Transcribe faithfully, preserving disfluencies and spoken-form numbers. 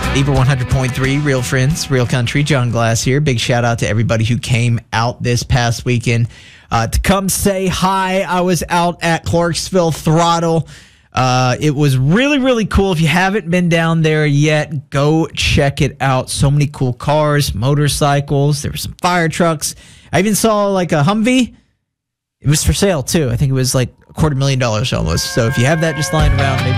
Beaver one hundred point three, Real Friends, Real Country. John Glass here. Big shout out to everybody who came out this past weekend uh, to come say hi. I was out at Clarksville Throttle. Uh, it was really, really cool. If you haven't been down there yet, go check it out. So many cool cars, motorcycles. There were some fire trucks. I even saw like a Humvee. It was for sale too. I think it was like a quarter million dollars almost. So if you have that just lying around, maybe